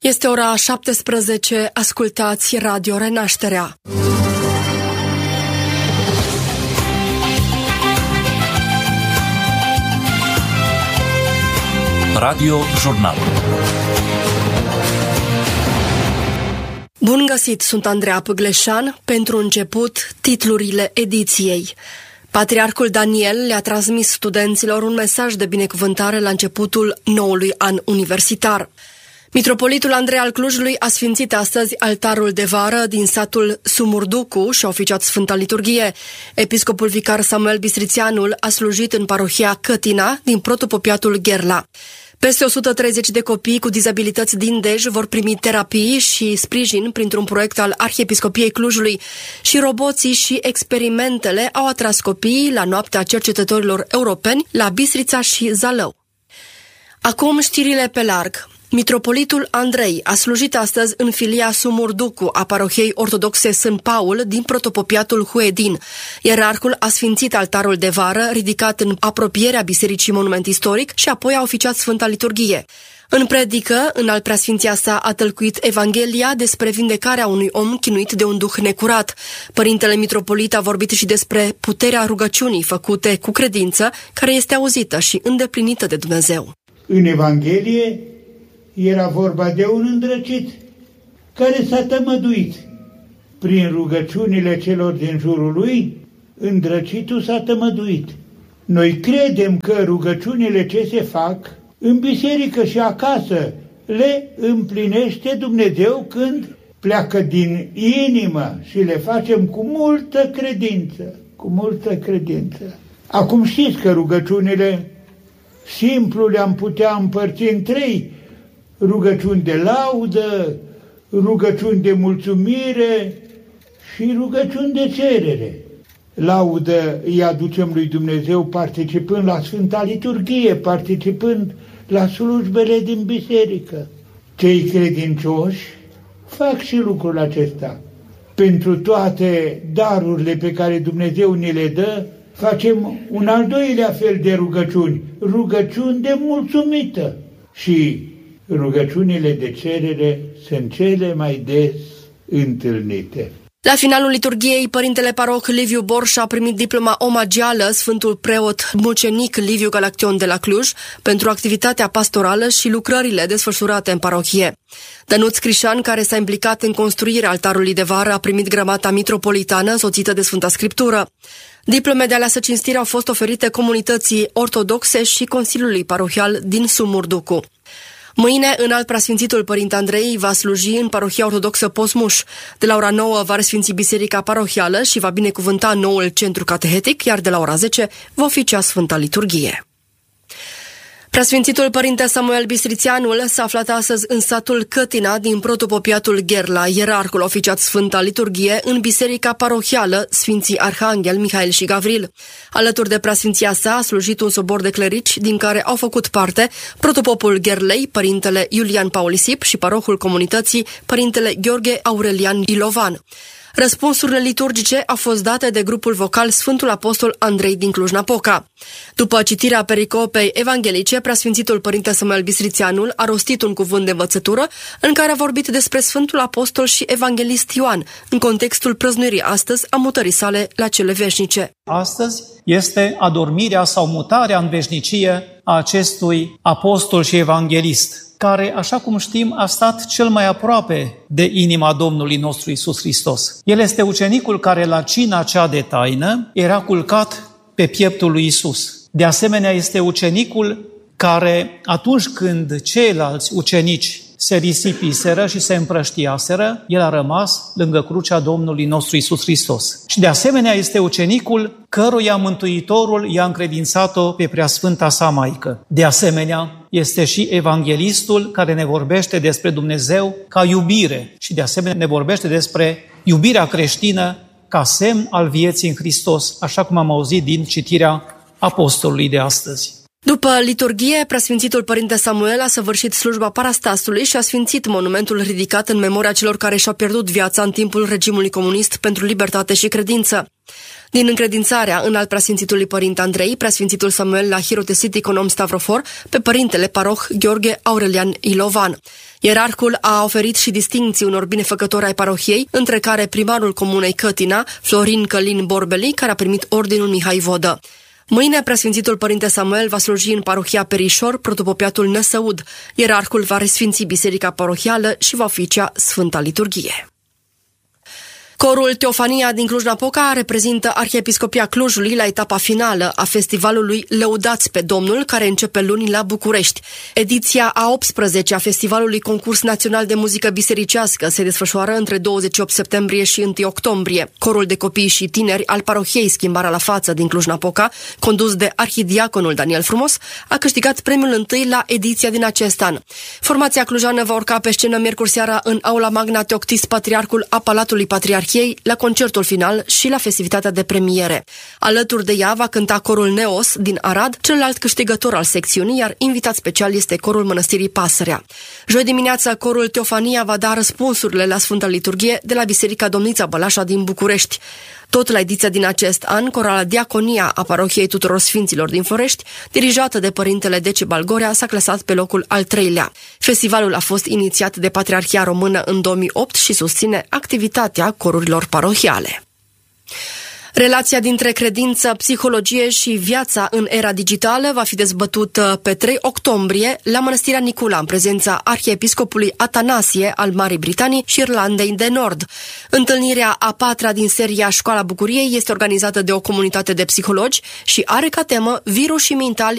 Este ora 17, ascultați Radio Renașterea. Radio Jurnal. Bun găsit, sunt Andreea Păgleșan. Pentru început, titlurile ediției. Patriarhul Daniel le-a transmis studenților un mesaj de binecuvântare la începutul noului an universitar. Mitropolitul Andrei al Clujului a sfințit astăzi altarul de vară din satul Sumurducu și a oficiat Sfânta Liturghie. Episcopul vicar Samuel Bistrițeanul a slujit în parohia Cătina din protopopiatul Gherla. Peste 130 de copii cu dizabilități din Dej vor primi terapii și sprijin printr-un proiect al Arhiepiscopiei Clujului și roboții și experimentele au atras copiii la noaptea cercetătorilor europeni la Bistrița și Zalău. Acum știrile pe larg. Mitropolitul Andrei a slujit astăzi în filia Sumurducu a parohiei ortodoxe Sfânt Paul din protopopiatul Huedin. Ierarhul a sfințit altarul de vară ridicat în apropierea Bisericii Monument Istoric și apoi a oficiat Sfânta Liturghie. În predică, în al preasfinția sa a tălcuit Evanghelia despre vindecarea unui om chinuit de un duh necurat. Părintele mitropolit a vorbit și despre puterea rugăciunii făcute cu credință, care este auzită și îndeplinită de Dumnezeu. În Evanghelie era vorba de un îndrăcit care s-a tămăduit. Prin rugăciunile celor din jurul lui, îndrăcitul s-a tămăduit. Noi credem că rugăciunile ce se fac în biserică și acasă le împlinește Dumnezeu când pleacă din inimă și le facem cu multă credință, cu multă credință. Acum știți că rugăciunile simplu le-am putea împărți în trei: rugăciuni de laudă, rugăciuni de mulțumire și rugăciuni de cerere. Laudă îi aducem lui Dumnezeu participând la Sfânta Liturghie, participând la slujbele din biserică. Cei credincioși fac și lucrul acesta. Pentru toate darurile pe care Dumnezeu ni le dă, facem un al doilea fel de rugăciuni, rugăciuni de mulțumită. Și rugăciunile de cerere sunt cele mai des întâlnite. La finalul liturghiei, părintele paroh Liviu Borș a primit diploma omagială Sfântul Preot Mucenic Liviu Galaction de la Cluj pentru activitatea pastorală și lucrările desfășurate în parohie. Dănuț Crișan, care s-a implicat în construirea altarului de vară, a primit gramata mitropolitană însoțită de Sfânta Scriptură. Diplome de aleasă cinstire au fost oferite comunității ortodoxe și Consiliului Parohial din Sumurducu. Mâine, înalt preasfințitul Părinte Andrei va sluji în parohia ortodoxă Posmuș. De la ora 9 va resfinți biserica parohială și va binecuvânta noul centru catehetic, iar de la ora 10 va oficia Sfânta Liturghie. Preasfințitul Părinte Samuel Bistrițeanul s-a aflat astăzi în satul Cătina din protopopiatul Gherla. Ierarhul a oficiat Sfânta Liturghie în biserica parohială Sfinții Arhanghel, Mihail și Gavril. Alături de preasfinția sa a slujit un sobor de clerici din care au făcut parte protopopul Gherlei, Părintele Iulian Paulisip și parohul comunității, Părintele Gheorghe Aurelian Ilovan. Răspunsurile liturgice au fost date de grupul vocal Sfântul Apostol Andrei din Cluj-Napoca. După citirea pericopei evanghelice, preasfințitul Părinte Samuel Bistrițeanul a rostit un cuvânt de învățătură în care a vorbit despre Sfântul Apostol și Evanghelist Ioan, în contextul prăznuirii astăzi a mutării sale la cele veșnice. Astăzi este adormirea sau mutarea în veșnicie a acestui apostol și evanghelist, care, așa cum știm, a stat cel mai aproape de inima Domnului nostru Iisus Hristos. El este ucenicul care la cina cea de taină era culcat pe pieptul lui Iisus. De asemenea, este ucenicul care, atunci când ceilalți ucenici se risipiseră și se împrăștiaseră, el a rămas lângă crucea Domnului nostru Iisus Hristos. Și de asemenea este ucenicul căruia Mântuitorul i-a încredințat-o pe preasfânta sa Maică. De asemenea este și evanghelistul care ne vorbește despre Dumnezeu ca iubire și de asemenea ne vorbește despre iubirea creștină ca semn al vieții în Hristos, așa cum am auzit din citirea apostolului de astăzi. După liturghie, preasfințitul Părinte Samuel a săvârșit slujba parastasului și a sfințit monumentul ridicat în memoria celor care și-au pierdut viața în timpul regimului comunist pentru libertate și credință. Din încredințarea în al preasfințitului Părinte Andrei, preasfințitul Samuel l-a hirotesit econom Stavrofor pe părintele paroh Gheorghe Aurelian Ilovan. Ierarhul a oferit și distincții unor binefăcători ai parohiei, între care primarul comunei Cătina, Florin Călin Borbeli, care a primit ordinul Mihai Vodă. Mâine, preasfințitul Părinte Samuel va sluji în parohia Perișor, protopopiatul Năsăud. Ierarhul va resfinți biserica parohială și va oficia Sfânta Liturghie. Corul Teofania din Cluj-Napoca reprezintă Arhiepiscopia Clujului la etapa finală a festivalului Lăudați pe Domnul, care începe luni la București. Ediția a 18-a Festivalului Concurs Național de Muzică Bisericească se desfășoară între 28 septembrie și 1 octombrie. Corul de copii și tineri al parohiei Schimbarea la Față din Cluj-Napoca, condus de arhidiaconul Daniel Frumos, a câștigat premiul întâi la ediția din acest an. Formația clujană va urca pe scenă miercuri seara în Aula Magna Teoctis, patriarhul a Palatului Patriarhiei, la concertul final și la festivitatea de premiere. Alături de ea va cânta corul Neos din Arad, celălalt câștigător al secțiunii, iar invitat special este corul Mănăstirii Pasărea. Joi dimineața, corul Teofania va da răspunsurile la Sfânta Liturghie de la Biserica Domnița Bălașa din București. Tot la ediția din acest an, corala Diaconia a Parohiei Tuturor Sfinților din Forești, dirijată de părintele Decebal Gorea, s-a clasat pe locul al 3-lea. Festivalul a fost inițiat de Patriarhia Română în 2008 și susține activitatea corurilor parohiale. Relația dintre credință, psihologie și viața în era digitală va fi dezbătută pe 3 octombrie la Mănăstirea Nicula, în prezența arhiepiscopului Atanasie al Marii Britanii și Irlandei de Nord. Întâlnirea a 4-a din seria Școala Bucuriei este organizată de o comunitate de psihologi și are ca temă virusii mentali